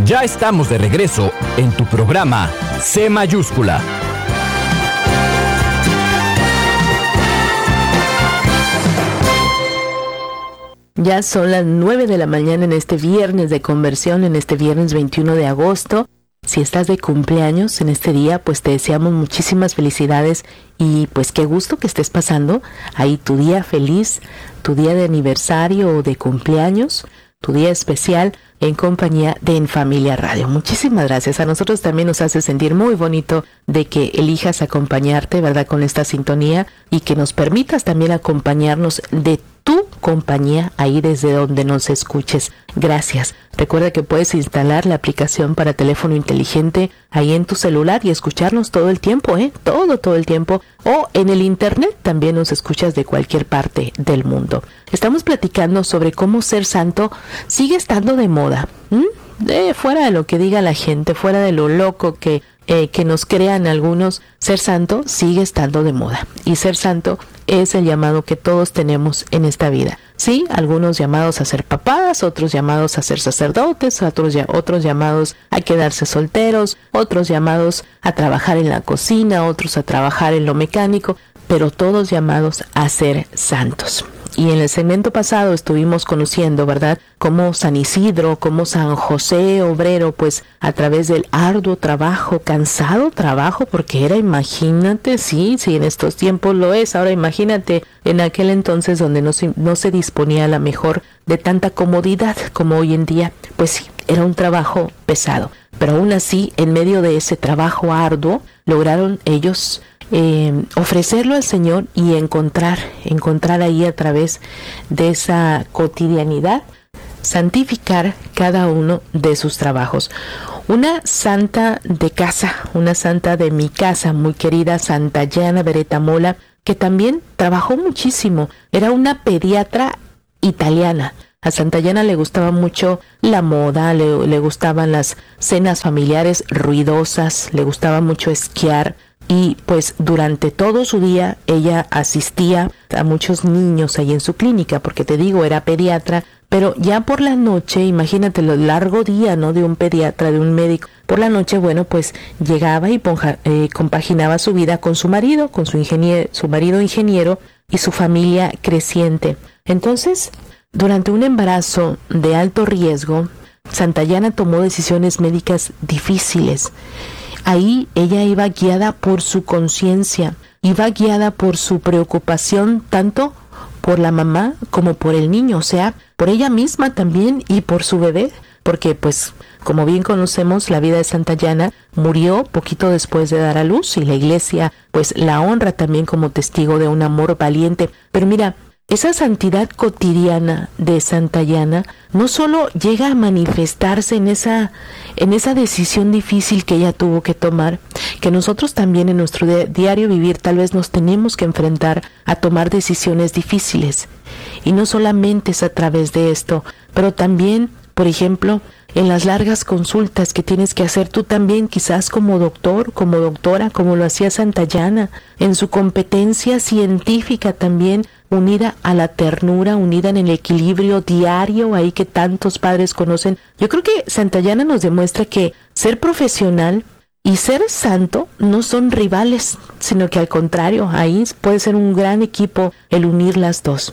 Ya estamos de regreso en tu programa C mayúscula. Ya son las 9 de la mañana en este viernes de conversión, en este viernes 21 de agosto. Si estás de cumpleaños en este día, pues te deseamos muchísimas felicidades y pues qué gusto que estés pasando ahí tu día feliz, tu día de aniversario o de cumpleaños, tu día especial en compañía de En Familia Radio. Muchísimas gracias. A nosotros también nos hace sentir muy bonito de que elijas acompañarte, ¿verdad?, con esta sintonía y que nos permitas también acompañarnos de tu compañía ahí desde donde nos escuches. Gracias. Recuerda que puedes instalar la aplicación para teléfono inteligente ahí en tu celular y escucharnos todo el tiempo, todo el tiempo. O en el internet también nos escuchas de cualquier parte del mundo. Estamos platicando sobre cómo ser santo sigue estando de moda. Fuera de lo que diga la gente, fuera de lo loco que nos crean algunos, ser santo sigue estando de moda. Y ser santo es el llamado que todos tenemos en esta vida. Sí, algunos llamados a ser papás, otros llamados a ser sacerdotes, otros llamados a quedarse solteros, otros llamados a trabajar en la cocina, otros a trabajar en lo mecánico, pero todos llamados a ser santos. Y en el segmento pasado estuvimos conociendo, ¿verdad?, cómo San Isidro, cómo San José Obrero, pues a través del arduo trabajo, cansado trabajo, porque era, imagínate, sí, en estos tiempos lo es, ahora imagínate en aquel entonces donde no se disponía a la mejor de tanta comodidad como hoy en día, pues sí, era un trabajo pesado. Pero aún así, en medio de ese trabajo arduo, lograron ellos ofrecerlo al Señor y encontrar ahí a través de esa cotidianidad, santificar cada uno de sus trabajos. Una santa de casa, una santa de mi casa, muy querida, Santayana Beretta-Molla, que también trabajó muchísimo, era una pediatra italiana. A Santayana le gustaba mucho la moda, le gustaban las cenas familiares ruidosas, le gustaba mucho esquiar. Y pues durante todo su día ella asistía a muchos niños ahí en su clínica, porque te digo, era pediatra, pero ya por la noche, imagínate lo largo día, ¿no?, de un pediatra, de un médico. Por la noche, bueno, pues llegaba y compaginaba su vida con su marido, con su marido ingeniero y su familia creciente. Entonces, durante un embarazo de alto riesgo, Santayana tomó decisiones médicas difíciles. Ahí ella iba guiada por su conciencia, iba guiada por su preocupación tanto por la mamá como por el niño, o sea, por ella misma también y por su bebé, porque pues como bien conocemos, la vida de Santayana murió poquito después de dar a luz y la iglesia pues la honra también como testigo de un amor valiente. Pero mira, esa santidad cotidiana de Santayana no solo llega a manifestarse en esa decisión difícil que ella tuvo que tomar, que nosotros también en nuestro diario vivir tal vez nos tenemos que enfrentar a tomar decisiones difíciles. Y no solamente es a través de esto, pero también, por ejemplo, en las largas consultas que tienes que hacer tú también, quizás como doctor, como doctora, como lo hacía Santayana, en su competencia científica también, unida a la ternura, unida en el equilibrio diario ahí que tantos padres conocen. Yo creo que Santayana nos demuestra que ser profesional y ser santo no son rivales, sino que al contrario, ahí puede ser un gran equipo el unir las dos.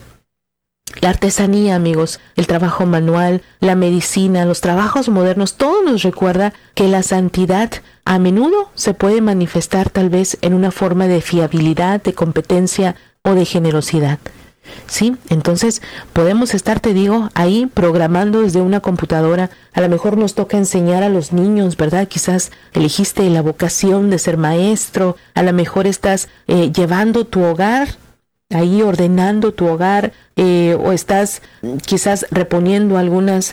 La artesanía, amigos, el trabajo manual, la medicina, los trabajos modernos, todo nos recuerda que la santidad a menudo se puede manifestar tal vez en una forma de fiabilidad, de competencia o de generosidad. Sí, entonces podemos estar, te digo, ahí programando desde una computadora. A lo mejor nos toca enseñar a los niños, ¿verdad? Quizás elegiste la vocación de ser maestro, a lo mejor estás llevando tu hogar, ahí ordenando tu hogar, o estás quizás reponiendo algunas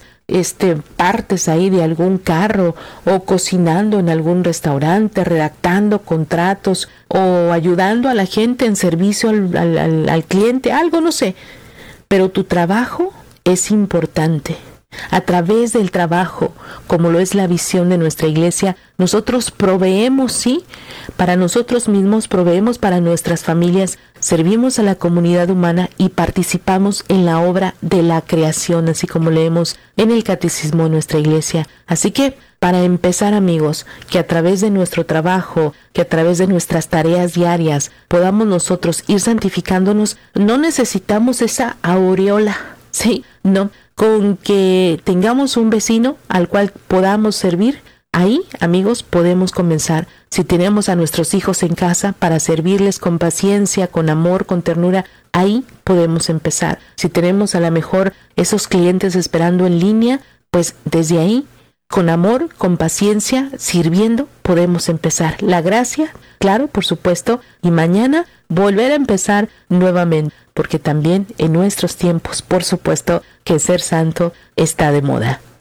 partes ahí de algún carro, o cocinando en algún restaurante, redactando contratos, o ayudando a la gente en servicio al cliente, algo, no sé. Pero tu trabajo es importante. A través del trabajo, como lo es la visión de nuestra iglesia, nosotros proveemos, sí, para nosotros mismos, proveemos para nuestras familias, servimos a la comunidad humana y participamos en la obra de la creación, así como leemos en el catecismo de nuestra iglesia. Así que, para empezar, amigos, que a través de nuestro trabajo, que a través de nuestras tareas diarias, podamos nosotros ir santificándonos, no necesitamos esa aureola, sí, no. Con que tengamos un vecino al cual podamos servir, ahí, amigos, podemos comenzar. Si tenemos a nuestros hijos en casa, para servirles con paciencia, con amor, con ternura, ahí podemos empezar. Si tenemos a lo mejor esos clientes esperando en línea, pues desde ahí, con amor, con paciencia, sirviendo, podemos empezar. La gracia, claro, por supuesto, y mañana volver a empezar nuevamente, porque también en nuestros tiempos, por supuesto, que ser santo está de moda.